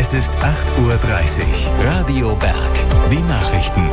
Es ist 8:30 Uhr. Radio Berg. Die Nachrichten.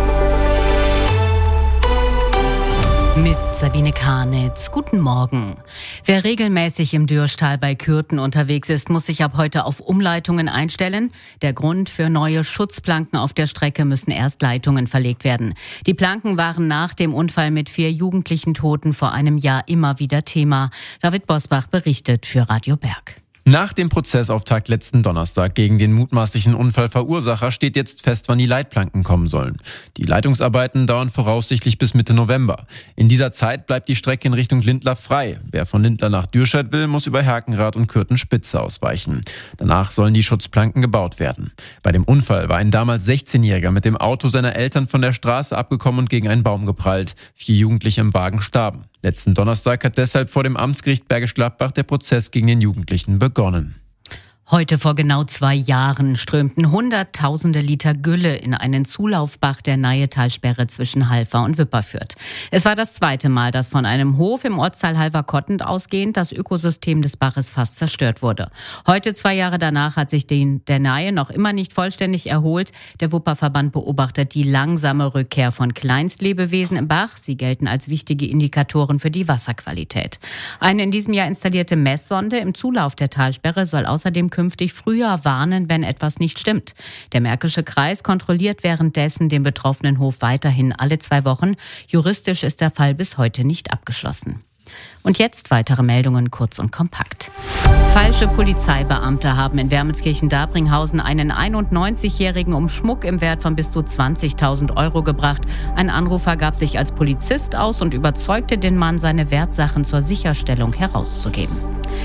Mit Sabine Karnitz. Guten Morgen. Wer regelmäßig im Dürrstal bei Kürten unterwegs ist, muss sich ab heute auf Umleitungen einstellen. Der Grund: für neue Schutzplanken auf der Strecke müssen erst Leitungen verlegt werden. Die Planken waren nach dem Unfall mit 4 jugendlichen Toten vor einem Jahr immer wieder Thema. David Bosbach berichtet für Radio Berg. Nach dem Prozessauftakt letzten Donnerstag gegen den mutmaßlichen Unfallverursacher steht jetzt fest, wann die Leitplanken kommen sollen. Die Leitungsarbeiten dauern voraussichtlich bis Mitte November. In dieser Zeit bleibt die Strecke in Richtung Lindlar frei. Wer von Lindlar nach Dürrscheid will, muss über Herkenrath und Kürten-Spitze ausweichen. Danach sollen die Schutzplanken gebaut werden. Bei dem Unfall war ein damals 16-Jähriger mit dem Auto seiner Eltern von der Straße abgekommen und gegen einen Baum geprallt. 4 Jugendliche im Wagen starben. Letzten Donnerstag hat deshalb vor dem Amtsgericht Bergisch Gladbach der Prozess gegen den Jugendlichen begonnen. Heute vor genau 2 Jahren strömten Hunderttausende Liter Gülle in einen Zulaufbach der Nahetalsperre zwischen Halver und Wipperfürth. Es war das zweite Mal, dass von einem Hof im Ortsteil Halver-Kottend ausgehend das Ökosystem des Baches fast zerstört wurde. Heute, 2 Jahre danach, hat sich der Nahe noch immer nicht vollständig erholt. Der Wupperverband beobachtet die langsame Rückkehr von Kleinstlebewesen im Bach. Sie gelten als wichtige Indikatoren für die Wasserqualität. Eine in diesem Jahr installierte Messsonde im Zulauf der Talsperre soll außerdem künftig früher warnen, wenn etwas nicht stimmt. Der Märkische Kreis kontrolliert währenddessen den betroffenen Hof weiterhin alle 2 Wochen. Juristisch ist der Fall bis heute nicht abgeschlossen. Und jetzt weitere Meldungen kurz und kompakt. Falsche Polizeibeamte haben in Wermelskirchen-Dabringhausen einen 91-Jährigen um Schmuck im Wert von bis zu 20.000 Euro gebracht. Ein Anrufer gab sich als Polizist aus und überzeugte den Mann, seine Wertsachen zur Sicherstellung herauszugeben.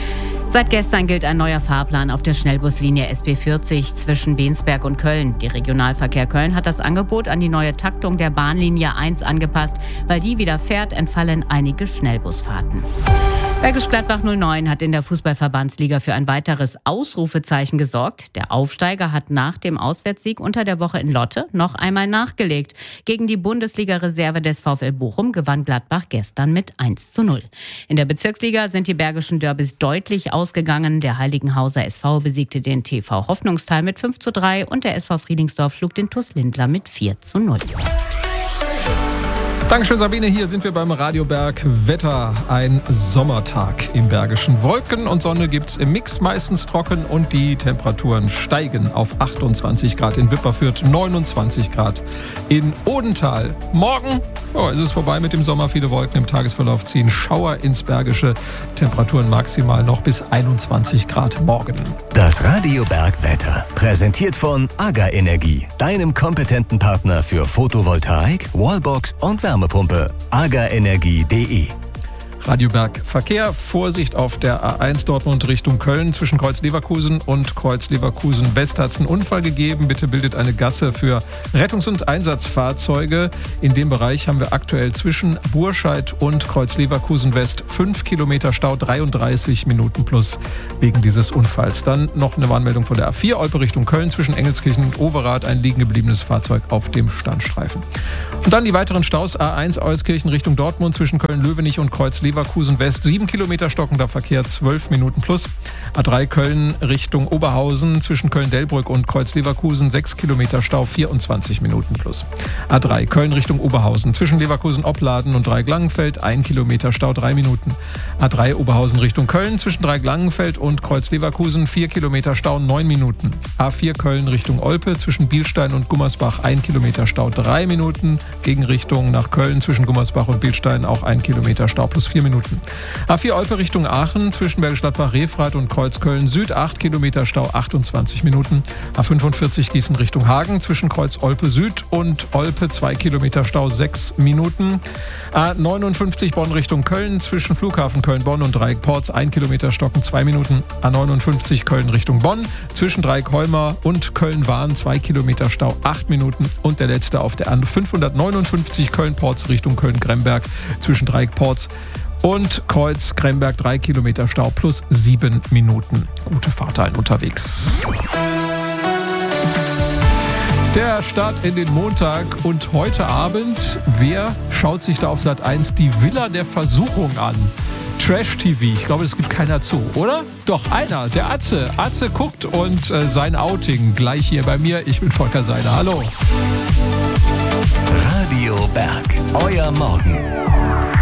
Seit gestern gilt ein neuer Fahrplan auf der Schnellbuslinie SB40 zwischen Bensberg und Köln. Die Regionalverkehr Köln hat das Angebot an die neue Taktung der Bahnlinie 1 angepasst. Weil die wieder fährt, entfallen einige Schnellbusfahrten. Bergisch Gladbach 09 hat in der Fußballverbandsliga für ein weiteres Ausrufezeichen gesorgt. Der Aufsteiger hat nach dem Auswärtssieg unter der Woche in Lotte noch einmal nachgelegt. Gegen die Bundesliga-Reserve des VfL Bochum gewann Gladbach gestern mit 1:0. In der Bezirksliga sind die bergischen Derbys deutlich ausgegangen. Der Heiligenhauser SV besiegte den TV Hoffnungstal mit 5:3 und der SV Friedingsdorf schlug den TuS Lindlar mit 4:0. Dankeschön, Sabine. Hier sind wir beim Radio Berg Wetter. Ein Sommertag im Bergischen. Wolken und Sonne gibt's im Mix, meistens trocken, und die Temperaturen steigen auf 28 Grad in Wipperfürth, 29 Grad in Odenthal. Morgen ist es vorbei mit dem Sommer. Viele Wolken im Tagesverlauf ziehen Schauer ins Bergische. Temperaturen maximal noch bis 21 Grad morgen. Das Radio Berg Wetter. Präsentiert von AGA Energie, deinem kompetenten Partner für Photovoltaik, Wallbox und Wärmepumpe. agaenergie.de. Radio Berg Verkehr. Vorsicht auf der A1 Dortmund Richtung Köln. Zwischen Kreuz Leverkusen und Kreuz Leverkusen West hat es einen Unfall gegeben. Bitte bildet eine Gasse für Rettungs- und Einsatzfahrzeuge. In dem Bereich haben wir aktuell zwischen Burscheid und Kreuz Leverkusen West 5 Kilometer Stau, 33 Minuten plus wegen dieses Unfalls. Dann noch eine Warnmeldung von der A4 Olpe Richtung Köln. Zwischen Engelskirchen und Overath ein liegen gebliebenes Fahrzeug auf dem Standstreifen. Und dann die weiteren Staus. A1 Euskirchen Richtung Dortmund zwischen Köln-Löwenich und Kreuz Leverkusen West 7 Kilometer stockender Verkehr, 12 Minuten plus. A3 Köln Richtung Oberhausen zwischen Köln-Delbrück und Kreuz Leverkusen 6 Kilometer Stau, 24 Minuten plus. A3 Köln Richtung Oberhausen zwischen Leverkusen-Opladen und Dreieck-Langenfeld 1 Kilometer Stau, 3 Minuten. A3 Oberhausen Richtung Köln zwischen Dreieck-Langenfeld und Kreuz Leverkusen 4 Kilometer Stau, 9 Minuten. A4 Köln Richtung Olpe zwischen Bielstein und Gummersbach 1 Kilometer Stau, 3 Minuten. Gegenrichtung nach Köln zwischen Gummersbach und Bielstein auch 1 Kilometer Stau plus 4 Minuten. A4 Olpe Richtung Aachen zwischen Bergisch Gladbach, Refrath und Kreuz Köln Süd 8 Kilometer Stau, 28 Minuten. A45 Gießen Richtung Hagen zwischen Kreuz Olpe Süd und Olpe 2 Kilometer Stau, 6 Minuten. A59 Bonn Richtung Köln zwischen Flughafen Köln-Bonn und Dreieck-Porz 1 Kilometer Stocken, 2 Minuten. A59 Köln Richtung Bonn zwischen Dreieck-Heuma und Köln-Wahn 2 Kilometer Stau, 8 Minuten. Und der letzte auf der A559 Köln-Porz Richtung Köln-Gremberg zwischen Dreieck-Porz und Kreuz Gremberg 3 Kilometer Stau plus 7 Minuten. Gute Fahrt unterwegs. Der Start in den Montag und heute Abend, wer schaut sich da auf Sat.1 die Villa der Versuchung an? Trash-TV. Ich glaube, das gibt keiner zu, oder? Doch, einer, der Atze. Atze guckt und sein Outing gleich hier bei mir. Ich bin Volker Seiler. Hallo. Radio Berg, euer Morgen.